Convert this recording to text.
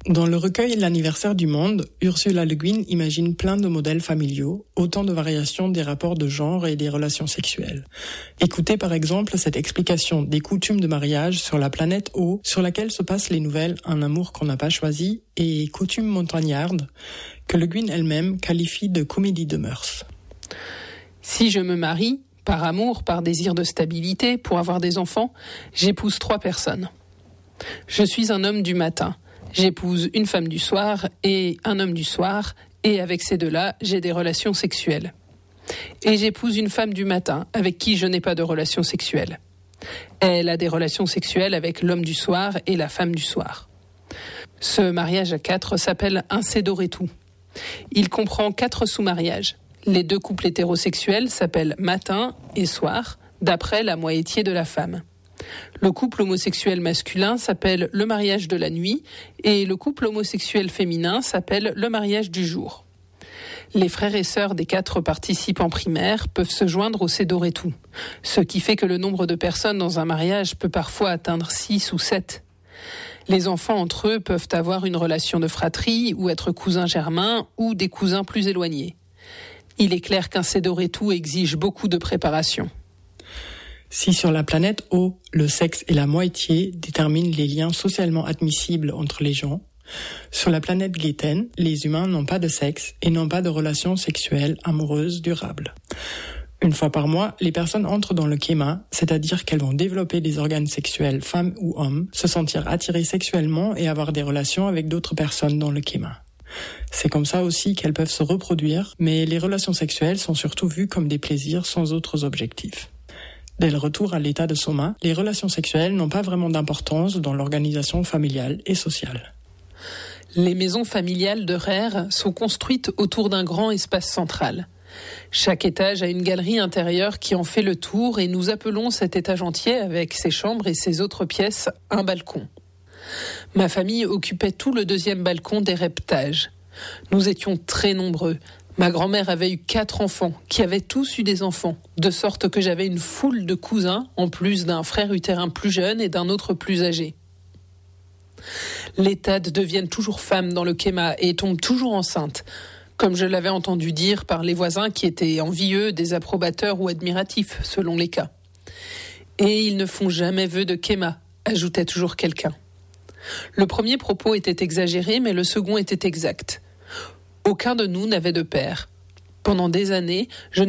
Dans le recueil L'anniversaire du monde, Ursula Le Guin imagine plein de modèles familiaux, autant de variations des rapports de genre et des relations sexuelles. Écoutez par exemple cette explication des coutumes de mariage sur la planète Eau, sur laquelle se passent les nouvelles Un amour qu'on n'a pas choisi et Coutumes montagnardes, que Le Guin elle-même qualifie de comédie de mœurs. Si je me marie, par amour, par désir de stabilité, pour avoir des enfants, j'épouse 3 personnes. Je suis un homme du matin. J'épouse une femme du soir et un homme du soir, et avec ces 2-là, j'ai des relations sexuelles. Et j'épouse une femme du matin, avec qui je n'ai pas de relations sexuelles. Elle a des relations sexuelles avec l'homme du soir et la femme du soir. Ce mariage à 4 s'appelle un sédorétou. Il comprend 4 sous-mariages. Les 2 couples hétérosexuels s'appellent matin et soir, d'après la moitié de la femme. Le couple homosexuel masculin s'appelle le mariage de la nuit et le couple homosexuel féminin s'appelle le mariage du jour. Les frères et sœurs des 4 participants primaires peuvent se joindre au sédorétou, ce qui fait que le nombre de personnes dans un mariage peut parfois atteindre 6 ou 7. Les enfants entre eux peuvent avoir une relation de fratrie ou être cousins germains ou des cousins plus éloignés. Il est clair qu'un sédorétou exige beaucoup de préparation. Si sur la planète Eau, le sexe et la moitié déterminent les liens socialement admissibles entre les gens, sur la planète Gléten, les humains n'ont pas de sexe et n'ont pas de relations sexuelles amoureuses durables. Une fois par mois, les personnes entrent dans le kéma, c'est-à-dire qu'elles vont développer des organes sexuels, femmes ou hommes, se sentir attirées sexuellement et avoir des relations avec d'autres personnes dans le kéma. C'est comme ça aussi qu'elles peuvent se reproduire, mais les relations sexuelles sont surtout vues comme des plaisirs sans autres objectifs. Dès le retour à l'état de soma, les relations sexuelles n'ont pas vraiment d'importance dans l'organisation familiale et sociale. Les maisons familiales de Rère sont construites autour d'un grand espace central. Chaque étage a une galerie intérieure qui en fait le tour et nous appelons cet étage entier, avec ses chambres et ses autres pièces, un balcon. Ma famille occupait tout le 2e balcon des reptages. Nous étions très nombreux. Ma grand-mère avait eu 4 enfants, qui avaient tous eu des enfants, de sorte que j'avais une foule de cousins, en plus d'un frère utérin plus jeune et d'un autre plus âgé. Les Thades deviennent toujours femmes dans le kéma et tombent toujours enceintes, comme je l'avais entendu dire par les voisins qui étaient envieux, désapprobateurs ou admiratifs, selon les cas. Et ils ne font jamais vœu de kéma, ajoutait toujours quelqu'un. Le premier propos était exagéré, mais le second était exact. Aucun de nous n'avait de père. Pendant des années, je